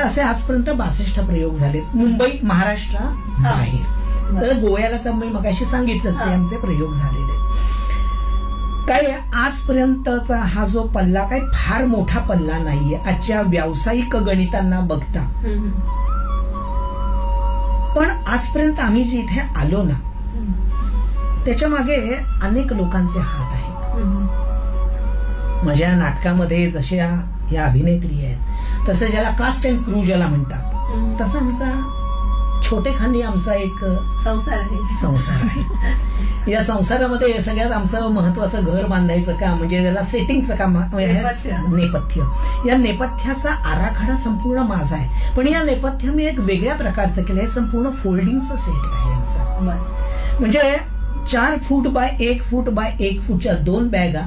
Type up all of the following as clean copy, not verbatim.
असे आजपर्यंत 62 प्रयोग झालेत मुंबई महाराष्ट्र बाहेर. तर गोव्याला तर मी मगाशी सांगितलंच ते आमचे प्रयोग झालेले. काय आजपर्यंतचा हा जो पल्ला काही फार मोठा पल्ला नाहीये आजच्या व्यावसायिक गणितांना बघता. पण आजपर्यंत आम्ही जे इथे आलो ना त्याच्या मागे अनेक लोकांचे हात आहेत. माझ्या नाटकामध्ये जशा या अभिनेत्री आहेत तसं ज्याला कास्ट अँड क्रू ज्याला म्हणतात तसं आमचा छोटेखानी आमचा एक संसार आहे. या संसारामध्ये सगळ्यात आमचं महत्वाचं घर बांधायचं काम म्हणजे त्याला सेटिंगचं काम नेपथ्य. या नेपथ्याचा आराखडा संपूर्ण माझा आहे. पण या नेपथ्य मी एक वेगळ्या प्रकारचं केलंय. संपूर्ण फोल्डिंगचं सेट आहे आमचा. म्हणजे 4 फूट बाय 1 फूट बाय 1 फूटच्या 2 बॅगा,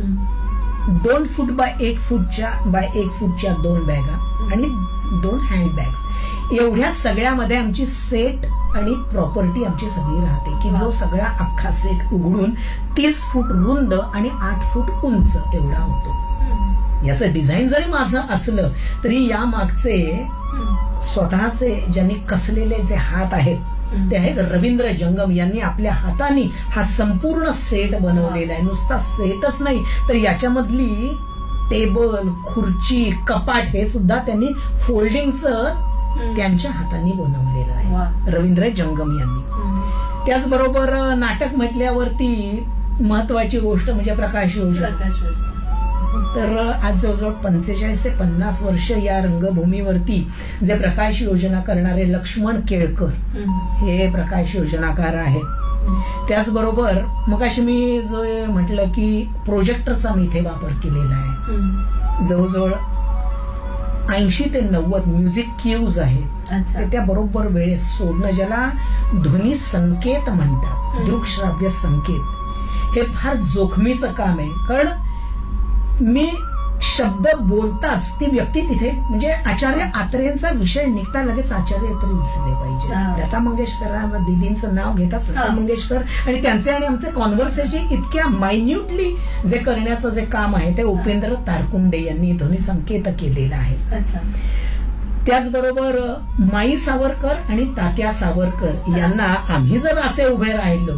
2 फूट बाय 1 फूटच्या 2 बॅगा आणि 2 हँडबॅग्स. एवढ्या सगळ्यामध्ये आमची सेट आणि प्रॉपर्टी आमची सगळी राहते की जो सगळा अख्खा सेट उघडून 30 फूट रुंद आणि 8 फूट उंच एवढा होतो. याचं डिझाईन जरी माझं असलं तरी या मागचे स्वतःचे ज्यांनी कसलेले जे हात आहेत ते आहेत रवींद्र जंगम यांनी आपल्या हाताने हा संपूर्ण सेट बनवलेला आहे. नुसता सेटच नाही तर याच्यामधली टेबल, खुर्ची, कपाट हे सुद्धा त्यांनी फोल्डिंगचं त्यांच्या हाताने बनवलेलं आहे रवींद्र जंगम यांनी. त्याचबरोबर नाटक म्हटल्यावरती महत्वाची गोष्ट म्हणजे प्रकाश योजना. तर आज जवळजवळ 45 ते 50 वर्ष या रंगभूमीवरती जे प्रकाश योजना करणारे लक्ष्मण केळकर हे प्रकाश योजनाकार आहेत. त्याचबरोबर मग अशी मी जो म्हटलं की प्रोजेक्टरचा मी इथे वापर केलेला आहे. जवळजवळ 80 ते 90 म्युझिक क्यूज आहेत ते त्या बरोबर वेळेत सोडणं ज्याला ध्वनी संकेत म्हणतात, दृकश्राव्य संकेत. हे फार जोखमीचं काम आहे कारण मी शब्द बोलताच ती व्यक्ती तिथे म्हणजे आचार्य आत्रेंचा विषय निघता लगेच आचार्य तरी दिसले पाहिजे. लता मंगेशकर दिदींचं नाव घेताच लता मंगेशकर आणि त्यांचे आणि आमचे कॉन्व्हर्सेशन इतक्या मायन्युटली जे करण्याचं जे काम आहे ते उपेंद्र तारकुंडे यांनी ध्वनी संकेत केलेलं आहे. त्याचबरोबर माई सावरकर आणि तात्या सावरकर यांना आम्ही जर असे उभे राहिलो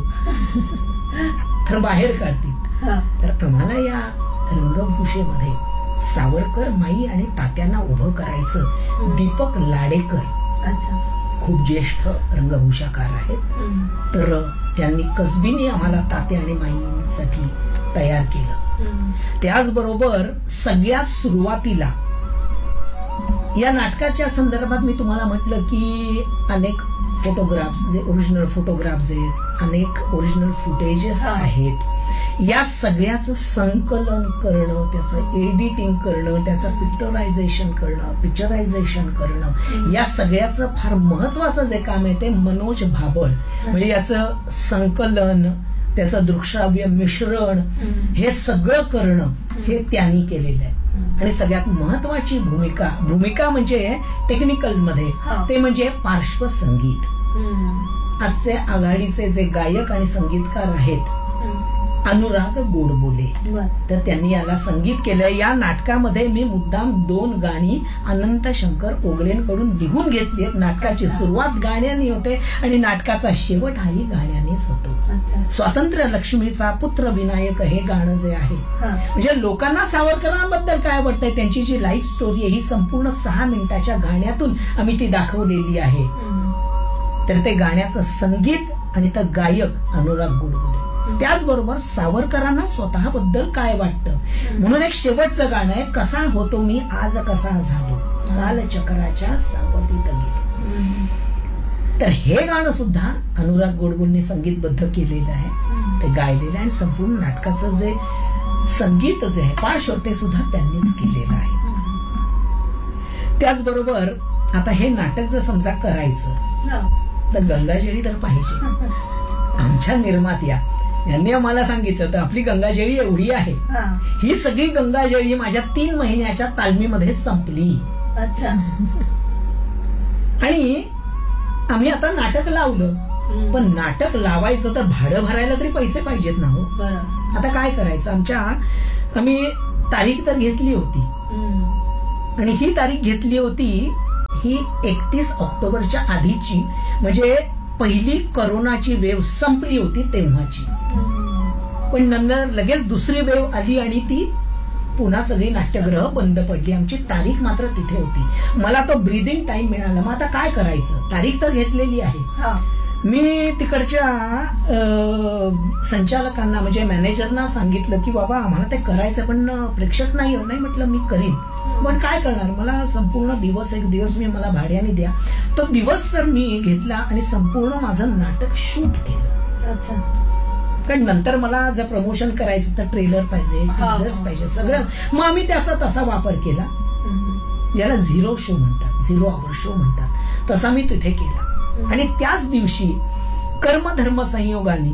तर बाहेर काढतील. तर आम्हाला या रंगभूषेमध्ये सावरकर, माई आणि तात्यांना उभं करायचं. दीपक लाडेकर खूप ज्येष्ठ रंगभूषाकार आहेत तर त्यांनी कसबीने आम्हाला तात्या आणि माईसाठी तयार केलं. त्याचबरोबर सगळ्यात सुरुवातीला या नाटकाच्या संदर्भात मी तुम्हाला म्हटलं की अनेक फोटोग्राफ्स जे ओरिजिनल फोटोग्राफ्स आहेत, अनेक ओरिजिनल फुटेजेस आहेत. या सगळ्याचं संकलन करणं, त्याचं एडिटिंग करणं, त्याचं पिक्चरायझेशन करणं या सगळ्याचं फार महत्वाचं जे काम आहे ते मनोज भाबळ म्हणजे याचं संकलन, त्याचं दृकश्राव्य मिश्रण हे सगळं करणं हे त्यांनी केलेलं आहे. आणि सगळ्यात महत्वाची भूमिका म्हणजे टेक्निकल मध्ये ते म्हणजे पार्श्वसंगीत. आजचे आघाडीचे जे गायक आणि संगीतकार आहेत अनुराग गोडबोले तर त्यांनी याला संगीत केलं. या नाटकामध्ये मी मुद्दाम 2 गाणी अनंत शंकर ओगलेंकडून लिहून घेतली आहेत. नाटकाची सुरुवात गाण्याने होते आणि नाटकाचा शेवट हाही गाण्यानेच होतो. स्वातंत्र्य लक्ष्मीचा पुत्र विनायक हे गाणं जे आहे म्हणजे लोकांना सावरकरांबद्दल काय वाटतंय त्यांची जी लाईफ स्टोरी आहे ही संपूर्ण 6 मिनिटाच्या गाण्यातून आम्ही ती दाखवलेली आहे. तर ते गाण्याचं संगीत आणि तर गायक अनुराग गोडबोले. त्याचबरोबर सावरकरांना स्वतःबद्दल काय वाटतं म्हणून एक शेवटचं गाणं आहे, कसा होतो मी आज कसा झालो कालचक्राच्या सावलीत गेलो. तर हे गाणं सुद्धा अनुराग गोडबोलेंनी संगीतबद्ध केलेलं आहे, ते गायलेलं आहे आणि संपूर्ण नाटकाचं जे संगीत जे आहे पार्श्व ते सुद्धा त्यांनीच केलेलं आहे. त्याचबरोबर आता हे नाटक जर समजा करायचं तर गंगाजळी तर पाहिजे. आमच्या निर्मात्या यांनी आम्हाला सांगितलं तर आपली गंगाजळी एवढी आहे, ही सगळी गंगाजळी माझ्या 3 महिन्याच्या तालमीमध्ये संपली. आणि आम्ही आता नाटक लावलं पण नाटक लावायचं तर भाडं भरायला तरी पैसे पाहिजेत ना हो. आता काय करायचं आम्ही तारीख तर घेतली होती आणि ही तारीख घेतली होती ही 31 ऑक्टोबरच्या आधीची, म्हणजे पहिली करोनाची वेव्ह संपली होती तेव्हाची. पण नंतर लगेच दुसरी वेव्ह आली आणि ती पुन्हा सगळी नाट्यगृह बंद पडली. आमची तारीख मात्र तिथे होती. मला तो ब्रीदिंग टाइम मिळाला. मग आता काय करायचं, तारीख तर घेतलेली आहे. मी तिकडच्या संचालकांना म्हणजे मॅनेजरना सांगितलं की बाबा आम्हाला ते करायचं, पण प्रेक्षक नाही. म्हटलं मी करीन, पण काय करणार, मला संपूर्ण दिवस, एक दिवस मी मला भाड्याने द्या. तो दिवस तर मी घेतला आणि संपूर्ण माझं नाटक शूट केलं. कारण नंतर मला जर प्रमोशन करायचं तर ट्रेलर पाहिजे, टीजर्स पाहिजे, सगळं. मग आम्ही त्याचा तसा वापर केला, ज्याला 0 शो म्हणतात, 0 आवर शो म्हणतात, तसा मी तिथे केला. आणि त्याच दिवशी कर्मधर्म संयोगाने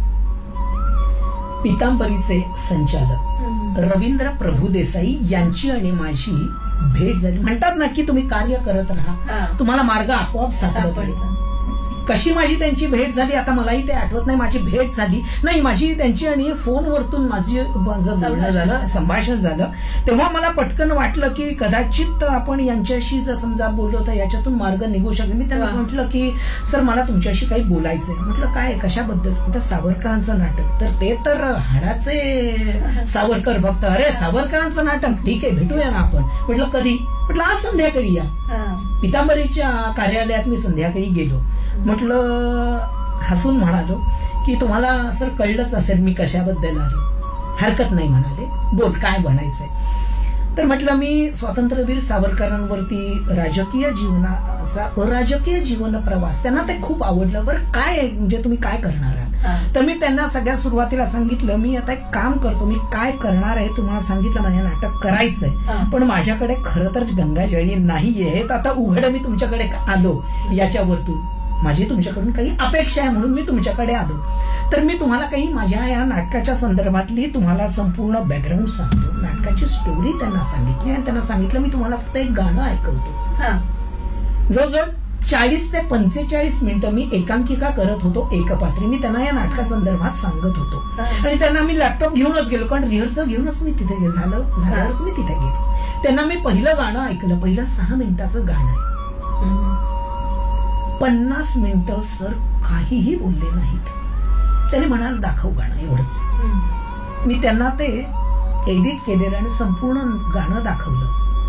पितांबरीचे संचालक रवींद्र प्रभुदेसाई यांची आणि माझी भेट झाली. म्हणतात ना की तुम्ही कार्य करत राहा, तुम्हाला मार्ग आपोआप सापडत राहील. कशी माझी त्यांची भेट झाली आता मलाही ते आठवत नाही. माझी भेट झाली नाही, माझी त्यांची आणि फोनवरतून माझं बोलणं झालं, संभाषण झालं. तेव्हा मला पटकन वाटलं की कदाचित आपण यांच्याशी जर समजा बोललो तर याच्यातून मार्ग निघू शकेल. मी त्यांना म्हटलं की सर मला तुमच्याशी काही बोलायचंय. म्हटलं काय, कशाबद्दल. म्हटलं सावरकरांचं नाटक. तर ते तर हाडाचे सावरकर भक्त. अरे सावरकरांचं नाटक, ठीक आहे भेटूया ना आपण. म्हटलं कधी. म्हटलं आज संध्याकाळी या. पितांबरीच्या कार्यालयात मी संध्याकाळी गेलो. म्हटलं हसून म्हणालो की तुम्हाला सर कळलंच असेल मी कशाबद्दल आलो. हरकत नाही म्हणाले, बोल काय म्हणायचंय. तर म्हटलं मी स्वातंत्र्यवीर सावरकरांवरती राजकीय जीवनाचा अराजकीय जीवन प्रवास, त्यांना ते खूप आवडलं. बरं काय म्हणजे तुम्ही काय करणार आहात. तर मी त्यांना सगळ्यात सुरुवातीला सांगितलं मी आता एक काम करतो, मी काय करणार आहे तुम्हाला सांगितलं. मला नाटक करायचंय, पण माझ्याकडे खरं तर गंगाजळी नाहीये. तर आता उघड मी तुमच्याकडे आलो याच्यावरतून, माझी तुमच्याकडून काही अपेक्षा आहे म्हणून मी तुमच्याकडे आलो. तर मी तुम्हाला काही माझ्या या नाटकाच्या संदर्भातली तुम्हाला संपूर्ण बॅकग्राऊंड सांगतो. नाटकाची स्टोरी त्यांना सांगितली आणि त्यांना सांगितलं मी तुम्हाला फक्त एक गाणं ऐकवतो. जवळजवळ 40 ते 45 मिनिटं मी एकांकिका करत होतो एकपात्री. मी त्यांना या नाटकासंदर्भात सांगत होतो आणि त्यांना मी लॅपटॉप घेऊनच गेलो, कारण रिहर्सल घेऊनच मी तिथे झाल्यावरच मी तिथे गेलो. त्यांना मी पहिलं गाणं ऐकलं. पहिलं 6 मिनिटाचं गाणं आहे. 50 मिनिटं सर काहीही बोलले नाहीत. त्याने म्हणाल दाखव गाणं, एवढंच. मी त्यांना ते एडिट केलेलं आणि संपूर्ण गाणं दाखवलं.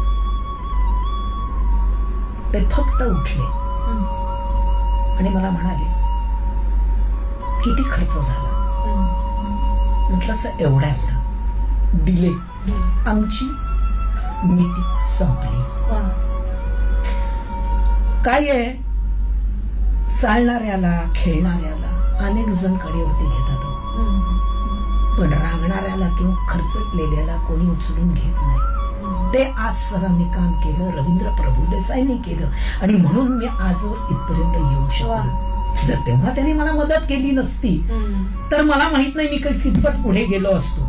ते फक्त उठले आणि मला म्हणाले किती खर्च झाला. म्हटलं सर एवढा दिले. आमची मीटिंग संपली. काय आहे, चालणाऱ्याला खेळणाऱ्याला अनेक जण कडेवरती घेतात, पण रांगणाऱ्याला किंवा खर्चटलेल्याला कोणी उचलून घेत नाही. ते आज सरांनी काम केलं, रवींद्र प्रभुदेसाईंनी केलं आणि म्हणून मी आजवर इथपर्यंत येऊ शकलो. जर तेव्हा त्यांनी मला मदत केली नसती तर मला माहित नाही मी कितपत पुढे गेलो असतो.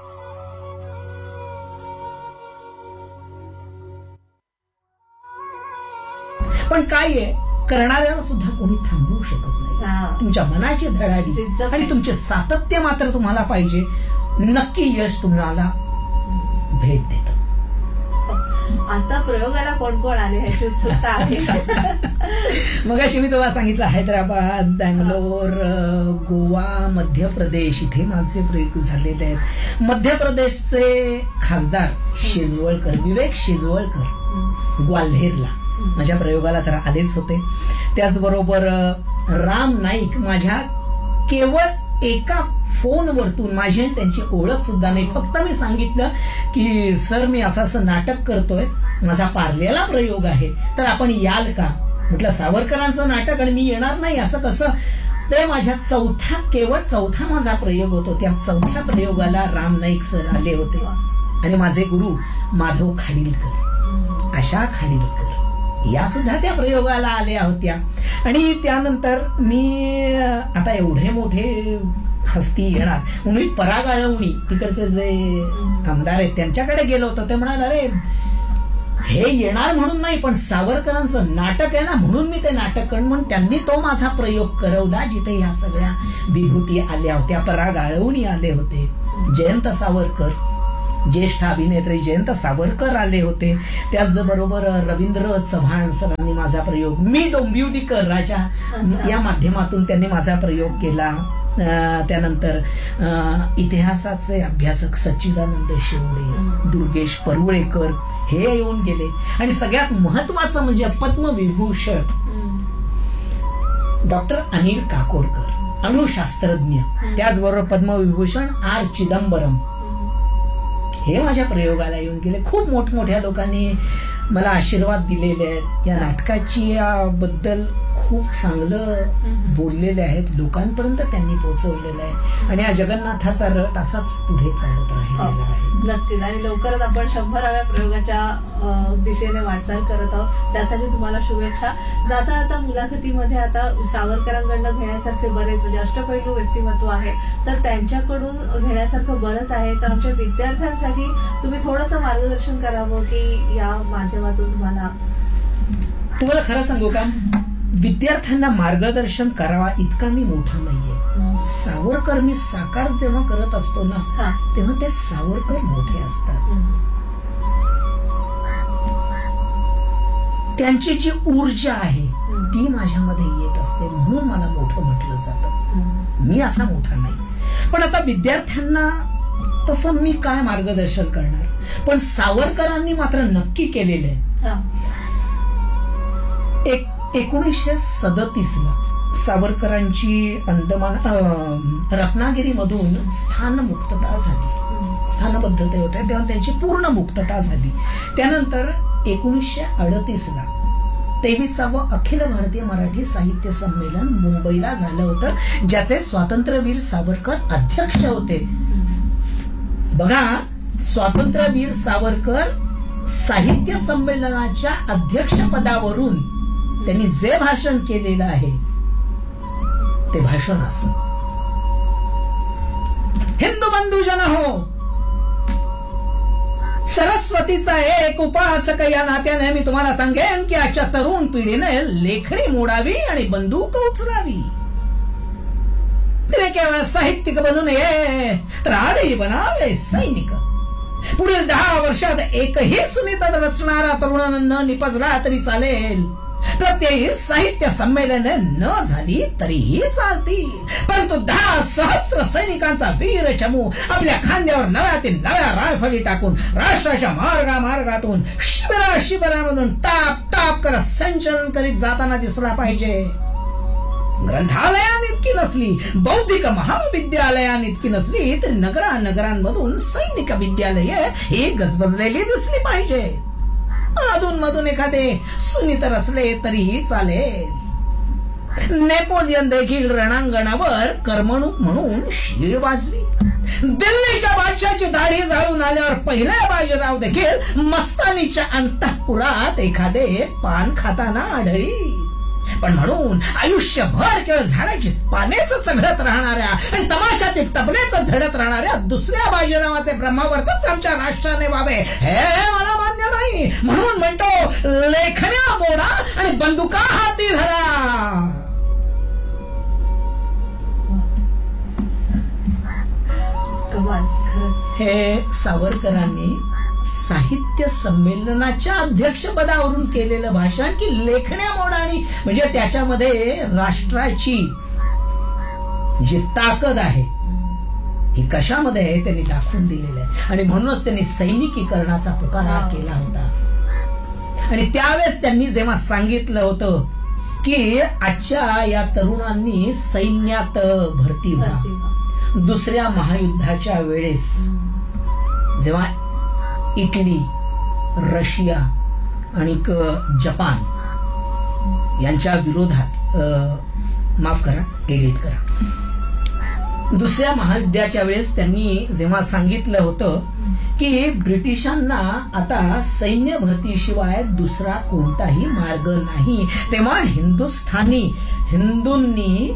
पण काय आहे, करणाऱ्याला सुद्धा कोणी थांबवू शकत नाही. तुमच्या मनाची धडाडी आणि तुमचे सातत्य मात्र तुम्हाला पाहिजे. नक्की यश तुम्हाला भेट देतं. आता प्रयोगाला कोण कोण आले ह्याची उत्सुकता आहे. मग अशी मी तुम्हाला सांगितलं हैदराबाद, बँगलोर, गोवा, मध्य प्रदेश इथे माझे प्रयोग झालेले आहेत. मध्य प्रदेशचे खासदार शेजवळकर, विवेक शेजवळकर ग्वाल्हेरला माझ्या प्रयोगाला तर आलेच होते. त्याचबरोबर राम नाईक माझ्या केवळ एका फोनवरतून, माझी आणि त्यांची ओळख सुद्धा नाही, फक्त मी सांगितलं की सर मी असं नाटक करतोय, माझा पार्ल्याला प्रयोग आहे, तर आपण याल का. म्हटलं सावरकरांचं नाटक आणि मी येणार नाही असं कसं. ते माझ्या केवळ चौथा माझा प्रयोग होतो. त्या चौथ्या प्रयोगाला राम नाईक सर आले होते आणि माझे गुरु माधव खाडीलकर, आशा खाडीलकर या सुद्धा त्या प्रयोगाला आल्या होत्या. आणि त्यानंतर मी आता एवढे मोठे हस्ती येणार म्हणून मी पराग आळवणी तिकडचे जे आमदार आहेत त्यांच्याकडे गेलो होतो. ते म्हणाले अरे हे येणार म्हणून नाही, पण सावरकरांचं नाटक आहे ना म्हणून मी ते नाटक करण. म्हणून त्यांनी तो माझा प्रयोग करवला जिथे या सगळ्या विभूती आल्या होत्या. पराग आळवणी आले होते, जयंत सावरकर, ज्येष्ठ अभिनेत्री जयंत सावरकर आले होते. त्याचबरोबर रवींद्र चव्हाण सरांनी माझा प्रयोग, मी डोंबिवलीकर राजा या माध्यमातून त्यांनी माझा प्रयोग केला. त्यानंतर इतिहासाचे अभ्यासक सच्चिदानंद शेवडे, दुर्गेश परुळेकर हे येऊन गेले. आणि सगळ्यात महत्वाचं म्हणजे पद्मविभूषण डॉक्टर अनिल काकोडकर, अणुशास्त्रज्ञ, त्याचबरोबर पद्मविभूषण आर चिदंबरम हे माझ्या प्रयोगाला येऊन गेले. खूप मोठमोठ्या लोकांनी मला आशीर्वाद दिलेले आहेत. या नाटकाची बद्दल खूप चांगलं बोललेले आहेत, लोकांपर्यंत त्यांनी पोहोचवलेलं आहे. आणि या जगन्नाथाचा रथ असाच पुढे चालत राहिलेला आहे. नक्कीच. आणि लवकरच आपण 100व्या प्रयोगाच्या दिशेने वाटचाल करत आहोत. त्यासाठी तुम्हाला शुभेच्छा. जाता जाता मुलाखतीमध्ये आता सावरकरांकडनं घेण्यासारखे बरेच म्हणजे अष्टपैलू व्यक्तिमत्व आहे, तर त्यांच्याकडून घेण्यासारखं बरंच आहे. तर आमच्या विद्यार्थ्यांसाठी तुम्ही थोडंसं मार्गदर्शन करावं की या माध्यमातून तुम्हाला खरं सांगू का, विद्यार्थ्यांना मार्गदर्शन करावा इतका मी मोठा नाहीये. सावरकर मी साकार जेव्हा करत असतो ना, तेव्हा ते सावरकर मोठे असतात. त्यांची जी ऊर्जा आहे ती माझ्यामध्ये येत असते, म्हणून मला मोठं म्हटलं जातं. मी असा मोठा नाही. पण आता विद्यार्थ्यांना तसं मी काय मार्गदर्शन करणार. पण सावरकरांनी मात्र नक्की केलेलं आहे. 1937ला सावरकरांची अंदमान रत्नागिरी मधून स्थानमुक्तता झाली. स्थानबद्धते होत्या तेव्हा त्यांची पूर्ण मुक्तता झाली. त्यानंतर 1938ला 23वा अखिल भारतीय मराठी साहित्य संमेलन मुंबईला झालं होतं, ज्याचे स्वातंत्र्यवीर सावरकर अध्यक्ष होते. बघा, स्वातंत्र्यवीर सावरकर साहित्य संमेलनाच्या अध्यक्षपदावरून त्यांनी जे भाषण केलेलं आहे ते भाषण असं, हिंदू बंधू जन हो, सरस्वतीचा एक उपासक या नात्याने मी तुम्हाला सांगेन की आजच्या तरुण पिढीने लेखणी मोडावी आणि बंदूक उचलावी. तिने केवळ साहित्यिक बनू नये तर आधी बनावे सैनिक. पुढील 10 वर्षात एकही सुनीता रचणारा तरुण न निपजला तरी चालेल. प्रत्येक साहित्य संमेलन न झाली तरीही चालतील, परंतु 10 सहस्त्र सैनिकांचा वीर चमू आपल्या खांद्यावर नव्यातील नव्या रायफली टाकून राष्ट्राच्या मार्गातून शिबिरामधून टाप टाप करत संचलन करीत जाताना दिसला पाहिजे. ग्रंथालयान इतकी नसली, बौद्धिक महाविद्यालयान इतकी नसली तरी नगरांमधून सैनिक विद्यालये ही गजबजलेली दिसली पाहिजे. अधून मधून एखादे सुनीत रचले तरीही चालेल. नेपोलियन देखील रणांगणावर करमणूक म्हणून शीळ वाजवी. दिल्लीच्या बादशाची दाढी जाळून आल्यावर पहिले बाजीराव देखील मस्तानीच्या अंतःपुरात एखादे पान खाताना आढळी. पण म्हणून आयुष्यभर केवळ झाडाची पानेच चढत राहणाऱ्या आणि तमाशातील तबलेच झडत राहणाऱ्या दुसऱ्या बाजीरावाचे ब्रह्मावर्तच आमच्या राष्ट्राने व्हावे हे मला मान्य नाही. म्हणून म्हणतो, लेखण्या मोडा आणि बंदुका हाती धरा. हे सावरकरांनी साहित्य संमेलनाच्या अध्यक्षपदावरून केलेलं भाषण की लेखण्या मोडाणी, म्हणजे त्याच्यामध्ये राष्ट्राची जी ताकद आहे ही कशामध्ये आहे त्यांनी दाखवून दिलेलं आहे. आणि म्हणूनच त्यांनी सैनिकीकरणाचा पुकारा केला होता. आणि त्यावेळेस त्यांनी जेव्हा सांगितलं होतं की आजच्या या तरुणांनी सैन्यात भरती व्हा. दुसऱ्या महायुद्धाच्या वेळेस जेव्हा इटली, रशिया आणि जपान यांच्या विरोधात, माफ करा, एडिट करा, दुसऱ्या महायुद्धाच्या वेळेस त्यांनी जेव्हा सांगितलं होतं की ब्रिटिशांना आता सैन्य भरतीशिवाय दुसरा कोणताही मार्ग नाही, तेव्हा हिंदूंनी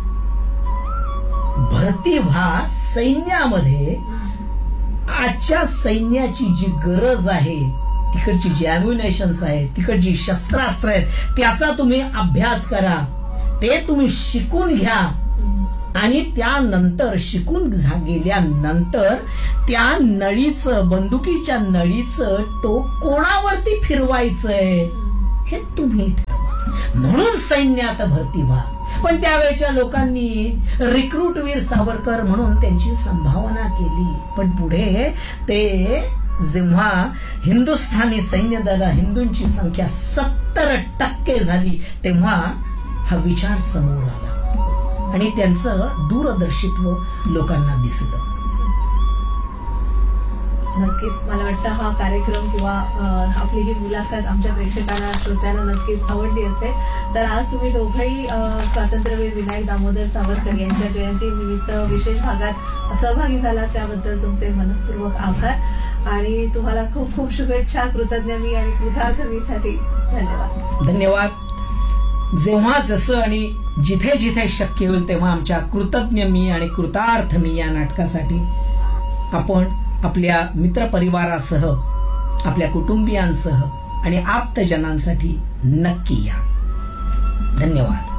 भरती व्हा सैन्यामध्ये. आजच्या सैन्याची जी गरज आहे, तिकडची जी अम्युनेशन्स आहेत, तिकडची शस्त्रास्त्र आहेत, त्याचा तुम्ही अभ्यास करा, ते तुम्ही शिकून घ्या आणि त्यानंतर शिकून गेल्यानंतर त्या नळीचं, बंदुकीच्या नळीचं टोक कोणावरती फिरवायचंय हे तुम्ही ठरवा. म्हणून सैन्यात भरती व्हा. पण त्यावेळेच्या लोकांनी रिक्रूट वीर सावरकर म्हणून त्यांची संभावना केली. पण पुढे ते जेव्हा हिंदुस्थानी सैन्य दल, हिंदूंची संख्या 70% झाली, तेव्हा हा विचार समोर आला आणि त्यांचं दूरदर्शित्व लोकांना दिसलं. नक्कीच मला वाटतं हा कार्यक्रम किंवा आपली ही मुलाखत आमच्या प्रेक्षकांना, श्रोत्यांना नक्कीच आवडली असेल. तर आज तुम्ही दोघंही स्वातंत्र्यवीर विनायक दामोदर सावरकर यांच्या जयंती निमित्त विशेष भागात सहभागी झालात, त्याबद्दल तुमचे मनपूर्वक आभार आणि तुम्हाला खूप खूप शुभेच्छा. कृतज्ञ मी आणि कृतार्थ मीसाठी धन्यवाद. धन्यवाद. जेव्हा जसं आणि जिथे जिथे शक्य होईल तेव्हा आमच्या कृतज्ञ मी आणि कृतार्थ मी या नाटकासाठी आपण आपल्या मित्रपरिवारासह, आपल्या कुटुंबियांसह आणि आप्तजनांसाठी नक्की या. धन्यवाद.